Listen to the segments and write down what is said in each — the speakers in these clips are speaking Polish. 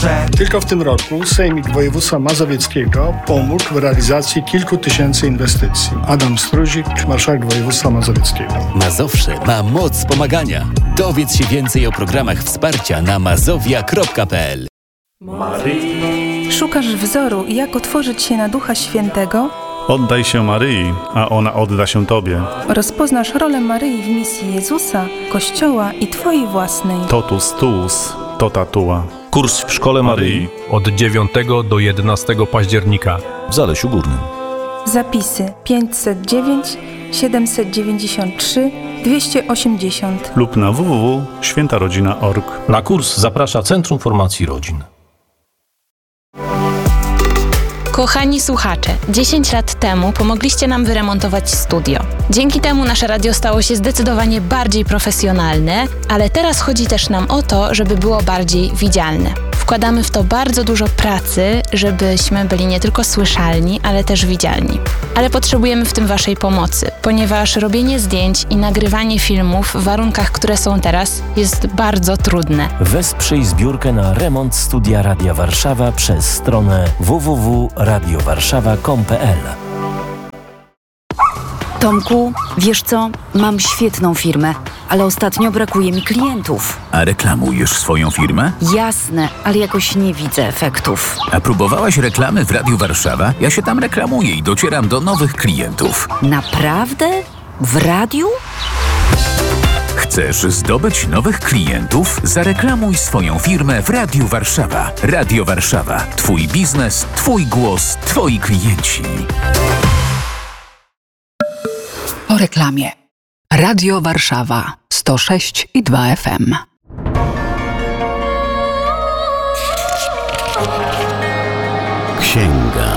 Mazowsze. Tylko w tym roku Sejmik Województwa Mazowieckiego pomógł w realizacji kilku tysięcy inwestycji. Adam Struzik, marszałek województwa mazowieckiego. Mazowsze ma moc pomagania. Dowiedz się więcej o programach wsparcia na mazowia.pl. Szukasz wzoru, jak otworzyć się na Ducha Świętego? Oddaj się Maryi, a ona odda się Tobie. Rozpoznasz rolę Maryi w misji Jezusa, Kościoła i Twojej własnej. Totus tuus, tota tua. Kurs w Szkole Maryi od 9 do 11 października w Zalesiu Górnym. Zapisy 509 793 280 lub na www.świętarodzina.org. Na kurs zaprasza Centrum Formacji Rodzin. Kochani słuchacze, 10 lat temu pomogliście nam wyremontować studio. Dzięki temu nasze radio stało się zdecydowanie bardziej profesjonalne, ale teraz chodzi też nam o to, żeby było bardziej widzialne. Wkładamy w to bardzo dużo pracy, żebyśmy byli nie tylko słyszalni, ale też widzialni. Ale potrzebujemy w tym Waszej pomocy, ponieważ robienie zdjęć i nagrywanie filmów w warunkach, które są teraz, jest bardzo trudne. Wesprzyj zbiórkę na remont studia Radia Warszawa przez stronę www.radiowarszawa.com.pl. Tomku, wiesz co? Mam świetną firmę, ale ostatnio brakuje mi klientów. A reklamujesz swoją firmę? Jasne, ale jakoś nie widzę efektów. A próbowałaś reklamy w Radiu Warszawa? Ja się tam reklamuję i docieram do nowych klientów. Naprawdę? W radiu? Chcesz zdobyć nowych klientów? Zareklamuj swoją firmę w Radiu Warszawa. Radio Warszawa. Twój biznes, Twój głos, Twoi klienci. Po reklamie. Radio Warszawa 106,2 FM. Księga.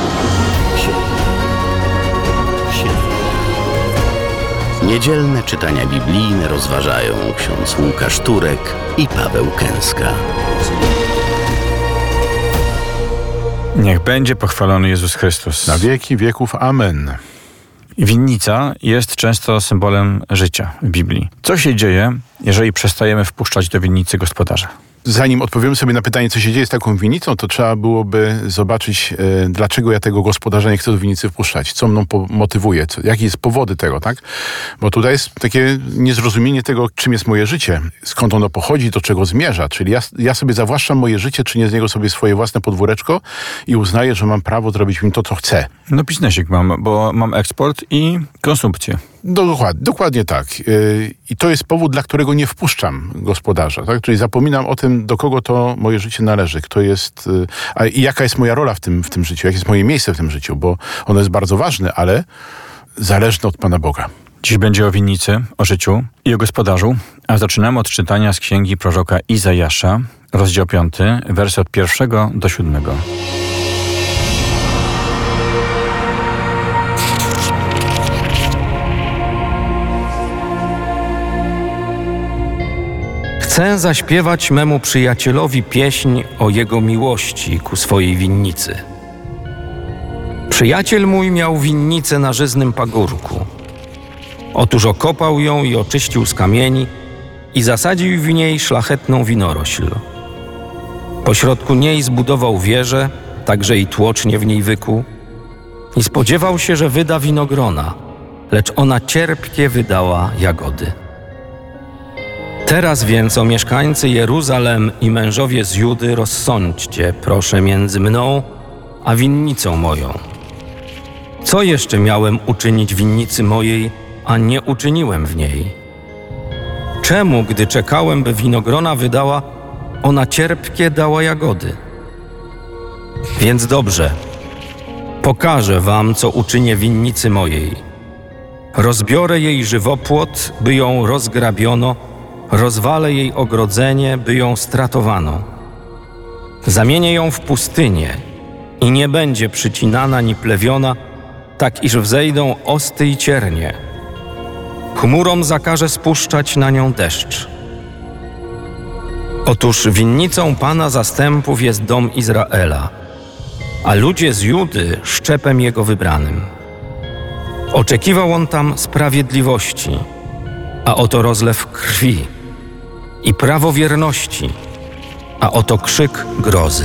Niedzielne czytania biblijne rozważają ksiądz Łukasz Turek i Paweł Kęska. Niech będzie pochwalony Jezus Chrystus. Na wieki wieków. Amen. Winnica jest często symbolem życia w Biblii. Co się dzieje, jeżeli przestajemy wpuszczać do winnicy gospodarza? Zanim odpowiemy sobie na pytanie, co się dzieje z taką winnicą, to trzeba byłoby zobaczyć, dlaczego ja tego gospodarza nie chcę do winnicy wpuszczać. Co mną motywuje, jakie jest powody tego, tak? Bo tutaj jest takie niezrozumienie tego, czym jest moje życie, skąd ono pochodzi, do czego zmierza. Czyli ja sobie zawłaszczam moje życie, czynię z niego sobie swoje własne podwóreczko i uznaję, że mam prawo zrobić w nim to, co chcę. No biznesik mam, bo mam eksport i konsumpcję. Dokładnie tak. I to jest powód, dla którego nie wpuszczam gospodarza. Tak? Czyli zapominam o tym, do kogo to moje życie należy, kto jest, i jaka jest moja rola w tym życiu, jakie jest moje miejsce w tym życiu, bo ono jest bardzo ważne, ale zależne od Pana Boga. Dziś będzie o winnicy, o życiu i o gospodarzu, a zaczynamy od czytania z księgi proroka Izajasza, rozdział 5, wersy od 1 do 7. Chcę zaśpiewać memu przyjacielowi pieśń o jego miłości ku swojej winnicy. Przyjaciel mój miał winnicę na żyznym pagórku. Otóż okopał ją i oczyścił z kamieni i zasadził w niej szlachetną winorośl. Pośrodku niej zbudował wieżę, także i tłocznie w niej wykuł i spodziewał się, że wyda winogrona, lecz ona cierpkie wydała jagody. Teraz więc, o mieszkańcy Jeruzalem i mężowie z Judy, rozsądźcie, proszę, między mną a winnicą moją. Co jeszcze miałem uczynić winnicy mojej, a nie uczyniłem w niej? Czemu, gdy czekałem, by winogrona wydała, ona cierpkie dała jagody? Więc dobrze, pokażę wam, co uczynię winnicy mojej. Rozbiorę jej żywopłot, by ją rozgrabiono, rozwalę jej ogrodzenie, by ją stratowano. Zamienię ją w pustynię i nie będzie przycinana ni plewiona, tak iż wzejdą osty i ciernie. Chmurom zakażę spuszczać na nią deszcz. Otóż winnicą Pana zastępów jest dom Izraela, a ludzie z Judy szczepem Jego wybranym. Oczekiwał on tam sprawiedliwości, a oto rozlew krwi i prawowierności, a oto krzyk grozy.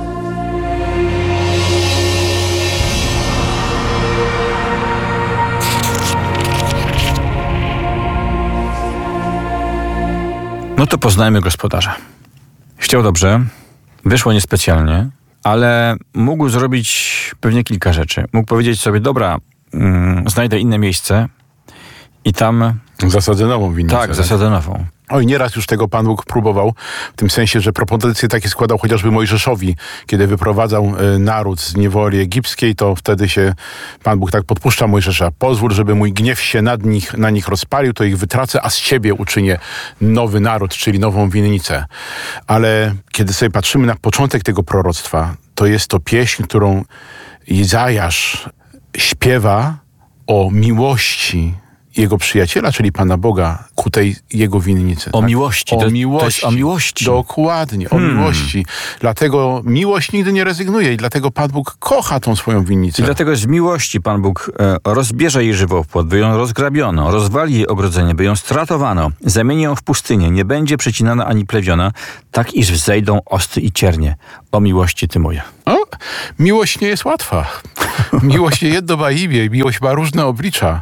No to poznajmy gospodarza. Chciał dobrze, wyszło niespecjalnie, ale mógł zrobić pewnie kilka rzeczy. Mógł powiedzieć sobie, dobra, znajdę inne miejsce i tam... Zasadzę nową winnicę. Tak, zasadzę nową. Oj, nieraz już tego Pan Bóg próbował, w tym sensie, że propozycje takie składał chociażby Mojżeszowi, kiedy wyprowadzał naród z niewoli egipskiej, to wtedy się Pan Bóg tak podpuszcza Mojżesza. Pozwól, żeby mój gniew się na nich rozpalił, to ich wytracę, a z ciebie uczynię nowy naród, czyli nową winnicę. Ale kiedy sobie patrzymy na początek tego proroctwa, to jest to pieśń, którą Izajasz śpiewa o miłości jego przyjaciela, czyli Pana Boga, ku tej jego winnicy. O miłości. O to miłości. jest o miłości. Dokładnie, o miłości. Dlatego miłość nigdy nie rezygnuje i dlatego Pan Bóg kocha tą swoją winnicę. I dlatego z miłości Pan Bóg rozbierze jej żywopłot, by ją rozgrabiono, rozwali jej ogrodzenie, by ją stratowano, zamieni ją w pustynię, nie będzie przecinana ani plewiona, tak iż wzejdą osty i ciernie. O miłości Ty moja. O, miłość nie jest łatwa. Miłość nie jedno ma imię, miłość ma różne oblicza.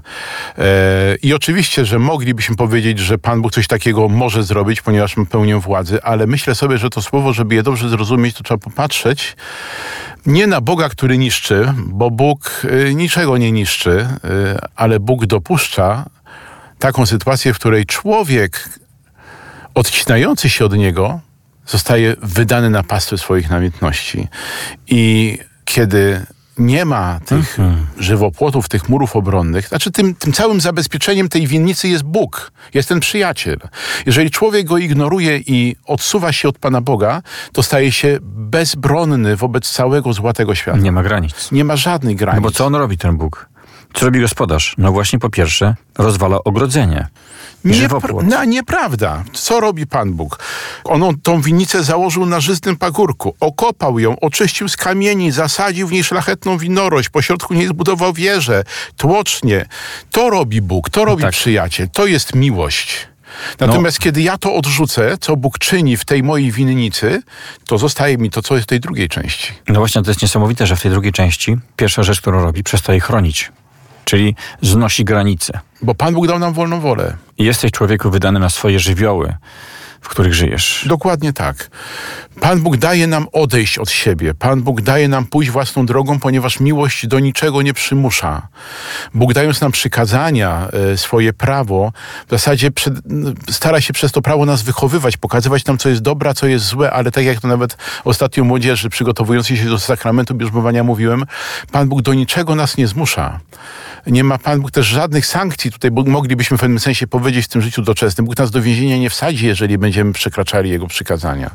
I oczywiście, że moglibyśmy powiedzieć, że Pan Bóg coś takiego może zrobić, ponieważ ma pełnię władzy, ale myślę sobie, że to słowo, żeby je dobrze zrozumieć, to trzeba popatrzeć nie na Boga, który niszczy, bo Bóg niczego nie niszczy, ale Bóg dopuszcza taką sytuację, w której człowiek odcinający się od Niego zostaje wydany na pastwę swoich namiętności. I kiedy nie ma tych żywopłotów, tych murów obronnych, znaczy tym całym zabezpieczeniem tej winnicy jest Bóg, jest ten przyjaciel. Jeżeli człowiek go ignoruje i odsuwa się od Pana Boga, to staje się bezbronny wobec całego zła tego świata. Nie ma granic. Nie ma żadnych granic. No bo co on robi, ten Bóg? Co robi gospodarz? No właśnie po pierwsze rozwala ogrodzenie. Nieprawda. Co robi Pan Bóg? On tą winnicę założył na żyznym pagórku, okopał ją, oczyścił z kamieni, zasadził w niej szlachetną winorość, pośrodku niej zbudował wieżę, tłocznie. To robi Bóg, to robi przyjaciel, to jest miłość. Natomiast kiedy ja to odrzucę, co Bóg czyni w tej mojej winnicy, to zostaje mi to, co jest w tej drugiej części. No właśnie, to jest niesamowite, że w tej drugiej części pierwsza rzecz, którą robi, przestaje chronić. Czyli znosi granice. Bo Pan Bóg dał nam wolną wolę. I jesteś, człowieku, wydany na swoje żywioły, w których żyjesz. Dokładnie tak. Pan Bóg daje nam odejść od siebie. Pan Bóg daje nam pójść własną drogą, ponieważ miłość do niczego nie przymusza. Bóg, dając nam przykazania, swoje prawo, w zasadzie stara się przez to prawo nas wychowywać, pokazywać nam, co jest dobre, a co jest złe, ale tak jak to nawet ostatnio młodzieży przygotowującej się do sakramentu bierzmowania mówiłem, Pan Bóg do niczego nas nie zmusza. Nie ma Pan Bóg też żadnych sankcji. Tutaj moglibyśmy w pewnym sensie powiedzieć w tym życiu doczesnym. Bóg nas do więzienia nie wsadzi, jeżeli będziemy przekraczali Jego przykazania.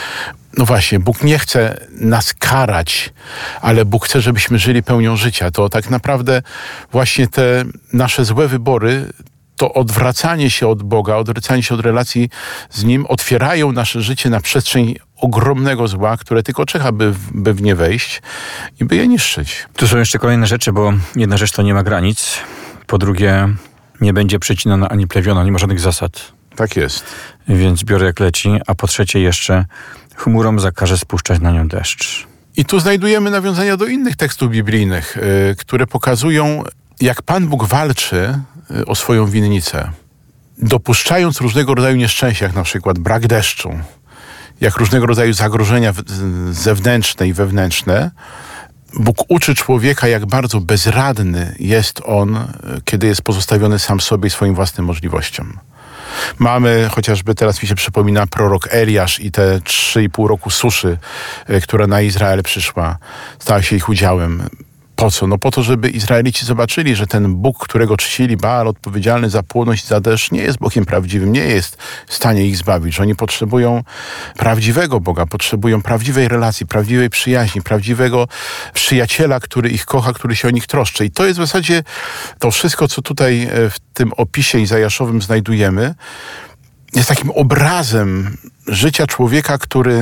No właśnie, Bóg nie chce nas karać, ale Bóg chce, żebyśmy żyli pełnią życia. To tak naprawdę właśnie te nasze złe wybory, to odwracanie się od Boga, odwracanie się od relacji z Nim otwierają nasze życie na przestrzeń ogromnego zła, które tylko czeka, by w nie wejść i by je niszczyć. Tu są jeszcze kolejne rzeczy, bo jedna rzecz to nie ma granic, po drugie nie będzie przecinana ani plewiona, nie ma żadnych zasad. Tak jest. Więc biorę jak leci, a po trzecie jeszcze chmurom zakaże spuszczać na nią deszcz. I tu znajdujemy nawiązania do innych tekstów biblijnych, które pokazują, jak Pan Bóg walczy o swoją winnicę, dopuszczając różnego rodzaju nieszczęścia, jak na przykład brak deszczu, jak różnego rodzaju zagrożenia zewnętrzne i wewnętrzne. Bóg uczy człowieka, jak bardzo bezradny jest on, kiedy jest pozostawiony sam sobie i swoim własnym możliwościom. Mamy, chociażby teraz mi się przypomina prorok Eliasz i te 3,5 roku suszy, która na Izrael przyszła, stała się ich udziałem. Po co? No po to, żeby Izraelici zobaczyli, że ten Bóg, którego czcili, Baal, odpowiedzialny za płodność i za deszcz, nie jest Bogiem prawdziwym, nie jest w stanie ich zbawić, że oni potrzebują prawdziwego Boga, potrzebują prawdziwej relacji, prawdziwej przyjaźni, prawdziwego przyjaciela, który ich kocha, który się o nich troszczy. I to jest w zasadzie to wszystko, co tutaj w tym opisie izajaszowym znajdujemy, jest takim obrazem życia człowieka, który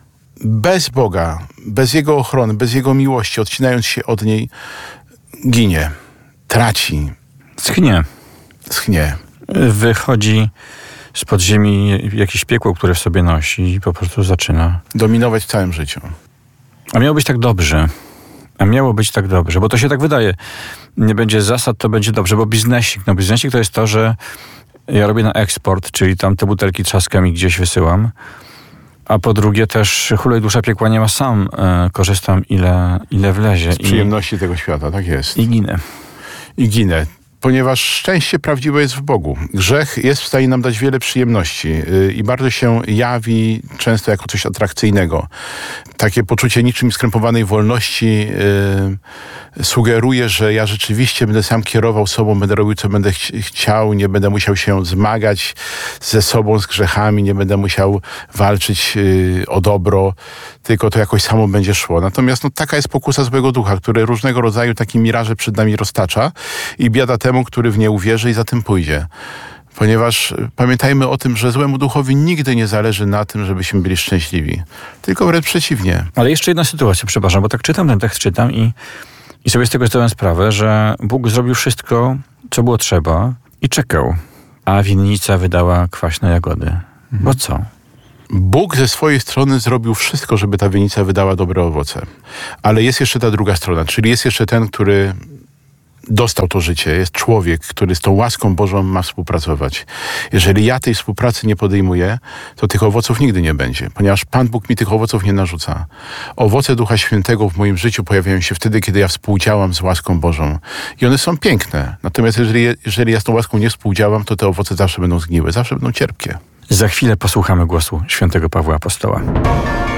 bez Boga, bez Jego ochrony, bez Jego miłości, odcinając się od niej, ginie, traci. Schnie. Schnie. Wychodzi z podziemi jakieś piekło, które w sobie nosi i po prostu zaczyna dominować w całym życiu. A miało być tak dobrze. Bo to się tak wydaje. Nie będzie zasad, to będzie dobrze, bo biznesik. No biznesik to jest to, że ja robię na eksport, czyli tam te butelki trzaskam i gdzieś wysyłam. A po drugie też hulaj dusza piekła nie ma, sam korzystam ile wlezie. Z przyjemności tego świata, tak jest. I ginę. Ponieważ szczęście prawdziwe jest w Bogu. Grzech jest w stanie nam dać wiele przyjemności i bardzo się jawi często jako coś atrakcyjnego. Takie poczucie niczym skrępowanej wolności sugeruje, że ja rzeczywiście będę sam kierował sobą, będę robił, co będę chciał, nie będę musiał się zmagać ze sobą, z grzechami, nie będę musiał walczyć o dobro, tylko to jakoś samo będzie szło. Natomiast taka jest pokusa złego ducha, który różnego rodzaju takie miraże przed nami roztacza i biada temu, który w nie uwierzy i za tym pójdzie. Ponieważ pamiętajmy o tym, że złemu duchowi nigdy nie zależy na tym, żebyśmy byli szczęśliwi. Tylko wręcz przeciwnie. Ale jeszcze jedna sytuacja, przepraszam, bo tak czytam ten tekst, i sobie z tego zdałem sprawę, że Bóg zrobił wszystko, co było trzeba i czekał, a winnica wydała kwaśne jagody. Bo co? Bóg ze swojej strony zrobił wszystko, żeby ta winnica wydała dobre owoce. Ale jest jeszcze ta druga strona, czyli jest jeszcze ten, który dostał to życie, jest człowiek, który z tą łaską Bożą ma współpracować. Jeżeli ja tej współpracy nie podejmuję, to tych owoców nigdy nie będzie, ponieważ Pan Bóg mi tych owoców nie narzuca. Owoce Ducha Świętego w moim życiu pojawiają się wtedy, kiedy ja współdziałam z łaską Bożą. I one są piękne. Natomiast jeżeli ja z tą łaską nie współdziałam, to te owoce zawsze będą zgniłe, zawsze będą cierpkie. Za chwilę posłuchamy głosu świętego Pawła Apostoła.